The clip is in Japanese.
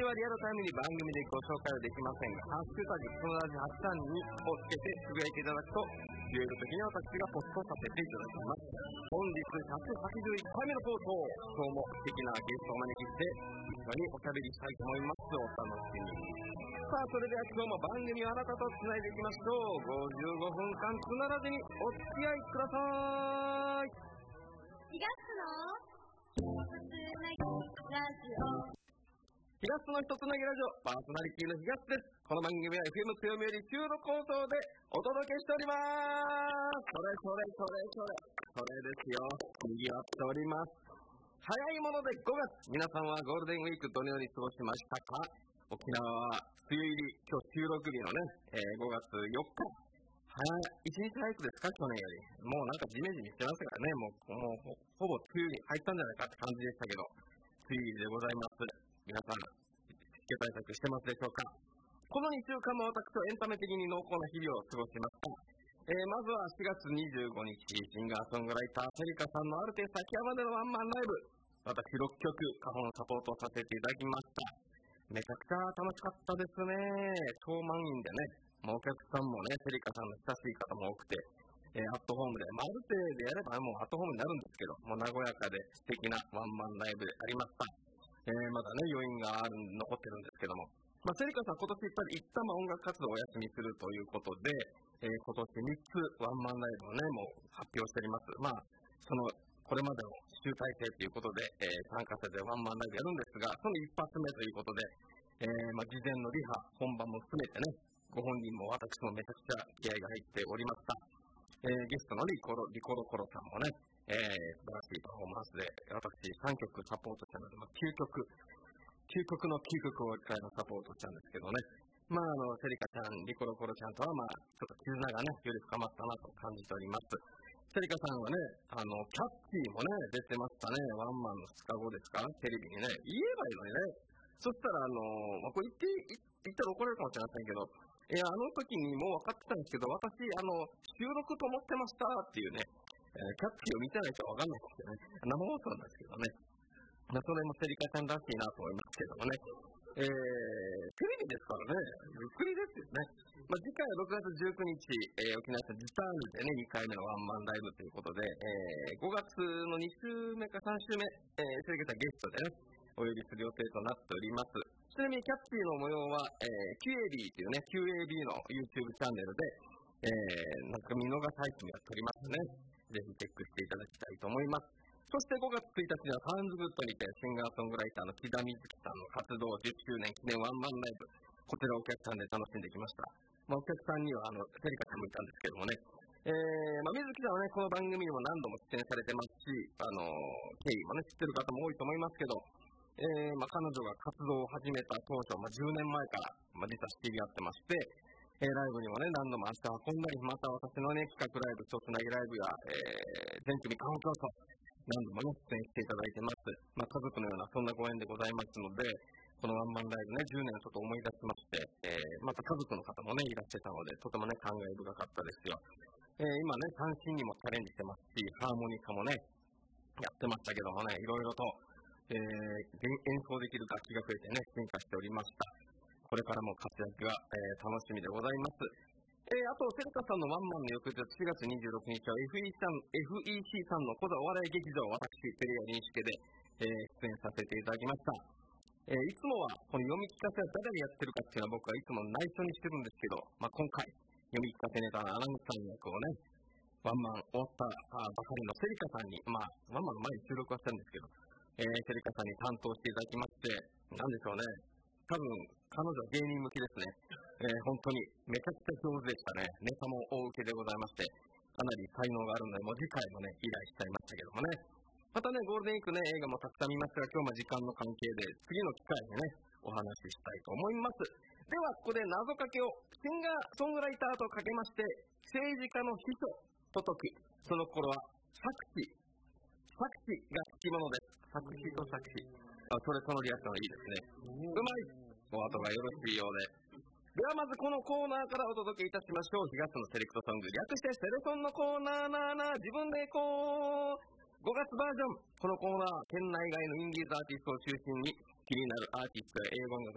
はリアルタイムに番組でご紹介はできませんが、ハッシュタグこのラジ83にをつけてつぶやいていただくと、言える時に私がポストさせていただきます。本日181回目の放送、今日も素敵なゲストをお招きして一緒におしゃべりしたいと思います。お楽しみに。さあ、それでは今日も番組をあなたとつないでいきましょう。55分間つならずにお付き合いください。 4月のラジオ。 4月の一つなぎラジオパーソナリティの東です。この番組は FM 強めより収録放送でお届けしております。それですよ。賑わっております。早いもので5月、皆さんはゴールデンウィークどのように過ごしましたか？沖縄は梅雨入り、今日収録日のね、5月4日。1日早くですか、去年より。もうなんかジメジメしてますからね、もうほぼ梅雨に入ったんじゃないかって感じでしたけど、梅雨入りでございます。皆さん、湿気対策してますでしょうか？この2週間も私はエンタメ的に濃厚な日々を過ごしました。まずは4月25日、シンガーソングライター、セリカさんのある程度先山でのワンマンライブ、私6曲、カホのサポートをさせていただきました。めちゃくちゃ楽しかったですね。超満員でね、お客さんもね、セリカさんの親しい方も多くて、アットホームで、ある程度やればもうアットホームになるんですけど、もう和やかで素敵なワンマンライブでありました。まだね、余韻が残ってるんですけども、セリカさん、今年やっぱり一旦音楽活動をお休みするということで、今年3つワンマンライブをね、もう発表しております。これまでの集大成ということで、参加者でワンマンライブやるんですが、その一発目ということで、事前のリハ、本番も含めてね、ご本人も私もめちゃくちゃ気合が入っておりました。ゲストのリコロコロさんもね、素晴らしいパフォーマンスで、私3曲サポートしたので、究極の究極を一回のサポートしたんですけどね。セリカちゃん、リコロコロちゃんとはちょっと絆がね、より深まったなと感じております。セリカさんはね、キャッチーもね、出てましたね。ワンマンの2日後ですか、テレビにね、言えばいいのにね。そしたら、これ言ったら怒られるかもしれませんけど、あの時にもう分かってたんですけど、私、収録と思ってましたっていうね、キャッチを見てないと分かんないですよね。生放送なんですけどね。それもセリカちゃんらしいなと思いますけどもね。テレビですからね、ゆっくりですよね。次回は6月19日、沖縄市ジタールでね、2回目のワンマンライブということで、5月の2週目か3週目、セリカちゃんゲストでね、お呼びする予定となっております。ちなみにキャッチーの模様は、QAB というね、QAB の YouTube チャンネルで、なんか見逃し配信やっておりますね。ぜひチェックしていただきたいと思います。そして5月1日にはサウンズグッドにてシンガーソングライターの木田瑞希さんの活動10周年記念ワンマンライブ、こちらお客さんで楽しんできました。お客さんにはセリカちゃんもいたんですけどもね、瑞希さんはね、この番組にも何度も出演されてますし、経緯もね、知ってる方も多いと思いますけど、彼女が活動を始めた当初、10年前から、実は知り合ってまして、ライブにもね、何度も足を運んだり、また私のね、企画ライブ、一つなぎライブや、全組カウントと、何度もね、出演していただいてます。家族のような、そんなご縁でございますので、このワンマンライブね、10年をちょっと思い出しまして、また家族の方もね、いらっしゃったので、とてもね、感慨深かったですよ。今ね、三振にもチャレンジしてますし、ハーモニカもね、やってましたけどもね、いろいろと、演奏できる楽器が増えてね、進化しておりました。これからも活躍が、楽しみでございます。あと、セリカさんのワンマンの翌日、4月26日は FEC さんの小座お笑い劇場、私、テレア認識で、出演させていただきました。いつもは、この読み聞かせは誰がやってるかっていうのは僕はいつも内緒にしてるんですけど、今回、読み聞かせネタのアナウンサーの役をね、ワンマン終わったばかりのセリカさんに、ワンマンの前に収録はしたんですけど、セリカさんに担当していただきまして、なんでしょうね、多分、彼女は芸人向きですね。本当にめちゃくちゃ上手でしたね。ネタも大受けでございまして、かなり才能があるので、もう次回もね、依頼しちゃいましたけどもね。またね、ゴールデンウィークね、映画もたくさん見ますが、今日も時間の関係で、次の機会にね、お話ししたいと思います。では、ここで謎かけを、シンガーソングライターとかけまして、政治家の秘書と解く。その頃は、作詞がつきものです。作詞と作詞。そのリアクションがいいですね。うまい。お後がよろしいようで。ではまずこのコーナーからお届けいたしましょう。東のセレクトソング、略してセレソンのコーナー自分でこう。5月バージョン。このコーナー、県内外のインディーズアーティストを中心に気になるアーティストや英語音楽